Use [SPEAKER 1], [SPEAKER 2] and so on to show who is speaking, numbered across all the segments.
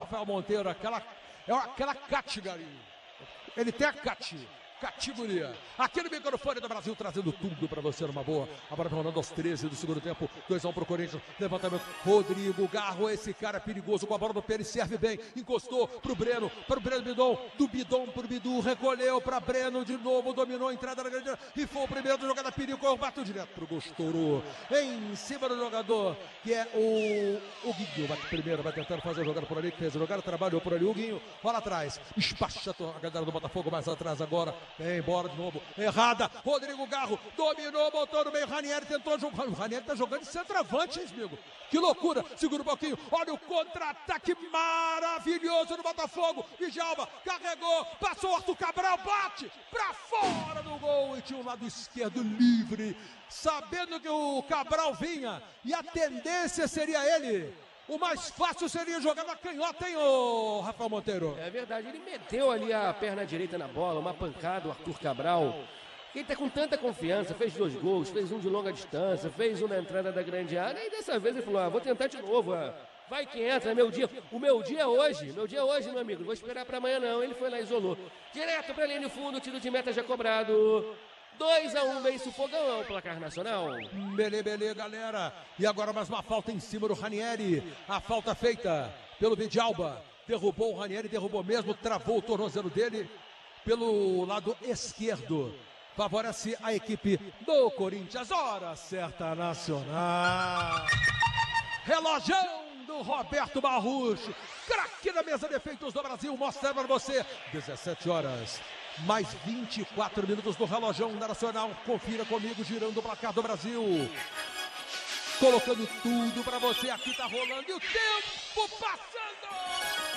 [SPEAKER 1] Rafael Monteiro, aquela categoria. Ele tem a categoria. Aqui no microfone do Brasil, trazendo tudo pra você numa boa. A bola rolando aos 13 do segundo tempo. 2-1 pro Corinthians. Levantamento. Rodrigo Garro, esse cara é perigoso com a bola no pé, ele serve bem. Encostou pro Breno Bidon. Do Bidon pro Bidu. Recolheu pra Breno de novo. Dominou a entrada na grande. E foi o primeiro jogada perigo. Bateu direto pro gol. Estourou em cima do jogador, que é o Guinho. Bate primeiro, vai tentando fazer a jogada por ali. Que fez a jogada, trabalhou por ali. O Guinho rola atrás. Despacha a galera do Botafogo mais atrás agora. Vem embora de novo. Errada. Rodrigo Garro dominou, botou no meio. Ranieri tentou jogar. O Ranieri tá jogando de centroavante, hein, amigo? Que loucura. Segura um pouquinho. Olha o contra-ataque maravilhoso do Botafogo. Djalma carregou. Passou o Arthur Cabral. Bate pra fora do gol. E tinha um lado esquerdo livre. Sabendo que o Cabral vinha. E a tendência seria ele. O mais fácil seria jogar na canhota, hein, ô Rafael Monteiro?
[SPEAKER 2] É verdade, ele meteu ali a perna direita na bola, uma pancada, o Arthur Cabral. Ele tá com tanta confiança, fez 2 gols, fez um de longa distância, fez um na entrada da grande área. E dessa vez ele falou, vou tentar de novo, vai que entra, meu dia. O meu dia é hoje, meu amigo, não vou esperar pra amanhã não. Ele foi lá e isolou. Direto pra linha de fundo, tiro de meta já cobrado. 2-1, vence o Fogão, é o placar nacional.
[SPEAKER 1] Belê, galera. E agora mais uma falta em cima do Ranieri. A falta feita pelo Djalma. Derrubou o Ranieri, derrubou mesmo, travou o tornozelo dele pelo lado esquerdo. Favorece a equipe do Corinthians. Hora certa nacional. Relojão do Roberto Barrucho. Craque da mesa de efeitos do Brasil. Mostrando para você. 17 horas. Mais 24 minutos do relojão da Nacional. Confira comigo, girando o placar do Brasil. Colocando tudo pra você. Aqui tá rolando e o tempo passando.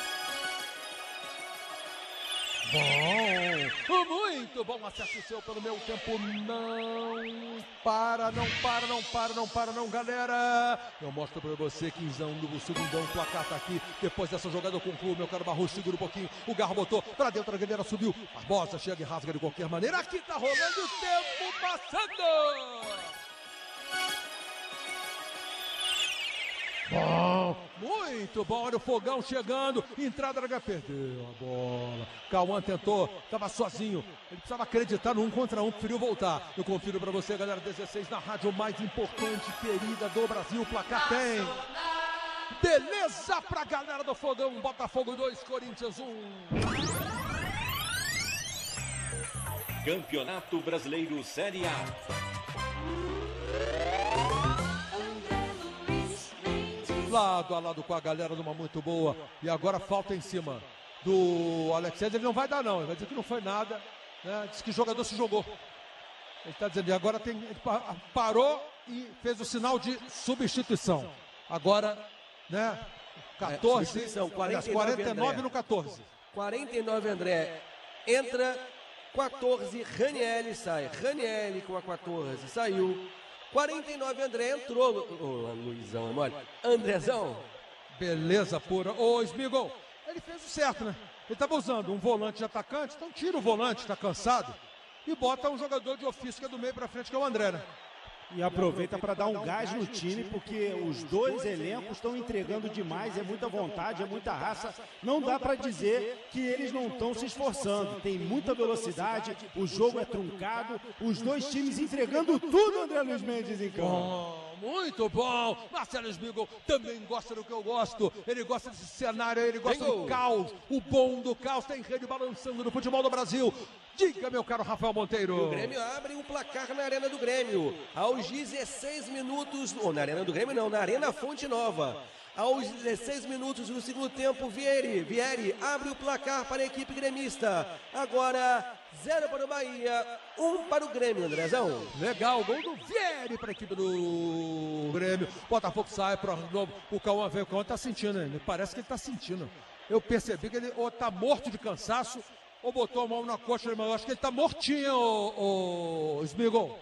[SPEAKER 1] Bom, muito bom. Acesse o seu pelo meu tempo. Não, galera. Eu mostro pra você, quinzão do segundão. O placar tá aqui. Depois dessa jogada eu concluo, meu caro Barroso. Segura um pouquinho. O Garro botou pra dentro, a galera subiu. Barbosa chega e rasga de qualquer maneira. Aqui tá rolando o tempo passando. Bom, muito bom, olha o Fogão chegando, entrada da H, perdeu a bola, Cauã tentou, estava sozinho, ele precisava acreditar no 1 contra 1, preferiu voltar. Eu confiro para você, galera, 16 na rádio mais importante, querida do Brasil, o placar tem. Beleza pra galera do Fogão, Botafogo 2, Corinthians 1.
[SPEAKER 3] Campeonato Brasileiro Série A.
[SPEAKER 1] Lado a lado com a galera numa muito boa. E agora falta em cima do Alexandre. Ele não vai dar não, ele vai dizer que não foi nada, né? Diz que o jogador se jogou. Ele está dizendo, e agora ele parou e fez o sinal de substituição. Agora, né, 14, 49 no 14.
[SPEAKER 2] 49 André, entra, 14 Ranieri sai. Ranieri com a 14 saiu. 49 André entrou, Luizão, é mole? Andrezão.
[SPEAKER 1] Beleza pura. Ô, Smigol, ele fez o certo, né? Ele estava usando um volante de atacante, então tira o volante, tá cansado, e bota um jogador de ofício que é do meio pra frente, que é o André, né?
[SPEAKER 4] E aproveita para dar um gás no time, porque os dois elencos estão entregando demais, é muita vontade, é muita raça. Não dá para dizer que eles não estão se esforçando. Tem muita velocidade, o jogo é truncado, os dois times entregando tudo, André Luiz Mendes em campo.
[SPEAKER 1] Muito bom. Marcelo Smigol também gosta do que eu gosto. Ele gosta desse cenário, ele gosta do caos. O bom do caos, tem rede balançando no futebol do Brasil. Diga, meu caro Rafael Monteiro.
[SPEAKER 2] E o Grêmio abre o placar na Arena do Grêmio. Aos 16 minutos, ou na Arena do Grêmio não, na Arena Fonte Nova. Aos 16 minutos do segundo tempo, Vieri abre o placar para a equipe gremista. Agora, 0 para o Bahia, 1 para o Grêmio, Andrezão.
[SPEAKER 1] Legal, gol do Vieri para a equipe do Grêmio. Botafogo sai para o novo. O Cauã veio, o Cauã tá sentindo, né? Parece que ele tá sentindo. Eu percebi que ele ou tá morto de cansaço, ou botou a mão na coxa, mas eu acho que ele tá mortinho, o Smigol.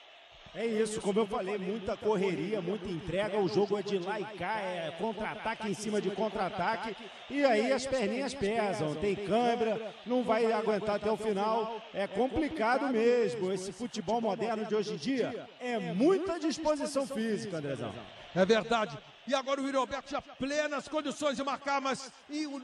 [SPEAKER 4] É isso, como eu falei, muita correria, muita entrega, o jogo é de lá e cá, é contra-ataque em cima de contra-ataque, e aí as perninhas pesam, tem câimbra, não vai aguentar até o final, é complicado mesmo, esse futebol moderno de hoje em dia é muita disposição física, Andrezão.
[SPEAKER 1] É verdade, e agora o Yuri Alberto já plenas condições de marcar, mas